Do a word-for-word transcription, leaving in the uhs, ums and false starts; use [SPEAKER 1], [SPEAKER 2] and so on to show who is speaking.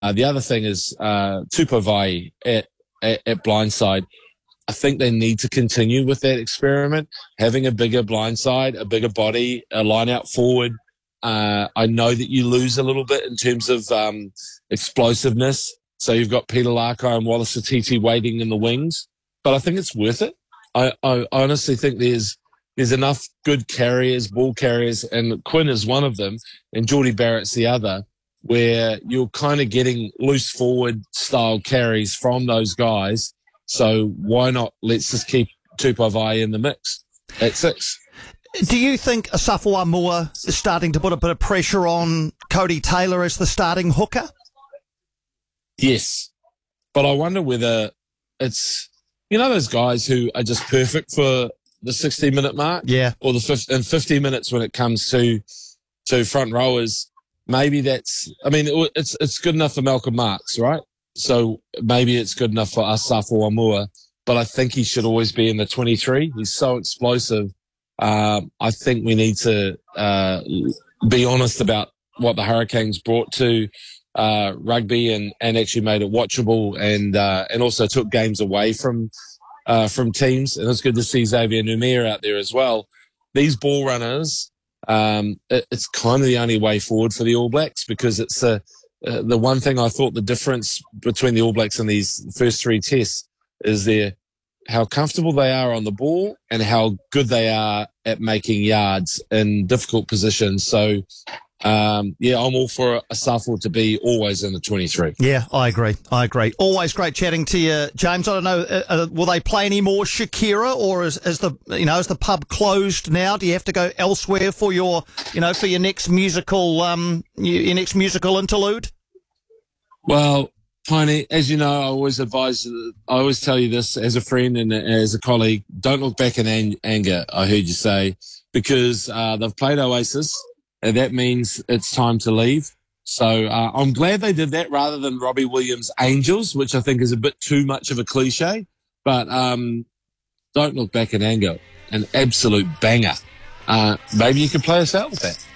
[SPEAKER 1] uh, the other thing is uh, Tupavai at, at, at blindside. I think they need to continue with that experiment, having a bigger blindside, a bigger body, a line out forward. Uh, I know that you lose a little bit in terms of um, explosiveness. So you've got Peter Larko and Wallace Atiti waiting in the wings, but I think it's worth it. I, I honestly think there's there's enough good carriers, ball carriers, and Quinn is one of them, and Geordie Barrett's the other, where you're kind of getting loose forward style carries from those guys. So why not let's just keep Tupavai in the mix at six.
[SPEAKER 2] Do you think Asafo Amua is starting to put a bit of pressure on Cody Taylor as the starting hooker?
[SPEAKER 1] Yes, but I wonder whether it's, you know, those guys who are just perfect for the sixty-minute mark,
[SPEAKER 2] yeah,
[SPEAKER 1] or the fifty, in fifty minutes when it comes to to front rowers. Maybe that's, I mean, it, it's it's good enough for Malcolm Marks, right? So maybe it's good enough for Asafo Amua, but I think he should always be in the twenty-three. He's so explosive. Um, I think we need to uh, be honest about what the Hurricanes brought to uh, rugby and, and actually made it watchable and uh, and also took games away from uh, from teams. And it's good to see Xavier Numia out there as well. These ball runners, um, it, it's kind of the only way forward for the All Blacks, because it's a, uh, the one thing I thought the difference between the All Blacks and these first three tests is their how comfortable they are on the ball and how good they are at making yards in difficult positions. So, um, yeah, I'm all for Asafo to be always in the twenty-three.
[SPEAKER 2] Yeah, I agree. I agree. Always great chatting to you, James. I don't know, uh, uh, will they play any more Shakira, or is, is the, you know, is the pub closed now? Do you have to go elsewhere for your, you know, for your next musical, um, your, your next musical interlude?
[SPEAKER 1] Well, Piney, as you know, I always advise, I always tell you this as a friend and as a colleague, don't look back in ang- anger, I heard you say, because uh, they've played Oasis, and that means it's time to leave. So uh, I'm glad they did that rather than Robbie Williams' Angels, which I think is a bit too much of a cliche. But um, don't look back in anger, an absolute banger. Uh, maybe you could play us out with that.